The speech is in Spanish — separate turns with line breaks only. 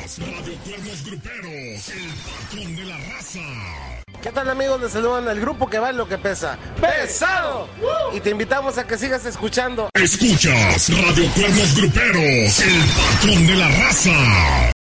Radio Cuernos Gruperos, el patrón de la raza.
¿Qué tal, amigos? Les saludan al grupo que vale lo que pesa. ¡Pesado! Y te invitamos a que sigas escuchando.
Escuchas Radio Cuernos Gruperos, el patrón de la raza.